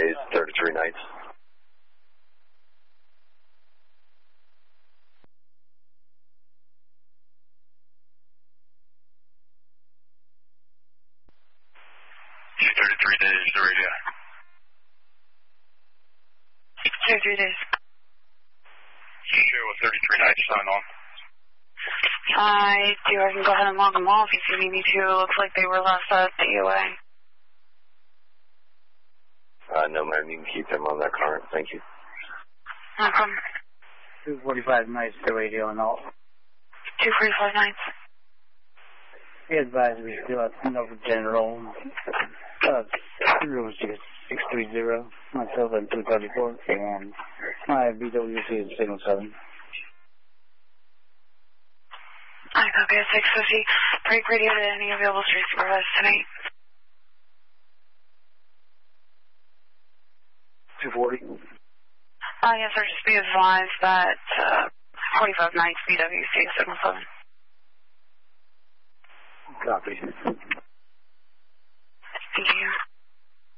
days, 33 nights. You 33 days, the radio. 33 days. Sure, with 33 nights, sign on. I can go ahead and log them off if you need me to. Looks like they were left at TOA. No, ma'am, you can keep them on that current. Thank you. No problem. 245 nights to radio and all. 245 nights. He advised me still at Nova General. Room 630, myself and 234, and my BWC is signal 7. I copy at 650. Break radio to any available street supervised tonight. 240. Yes, sir. Just be advised that 45 nights BWC signal 7. Copy.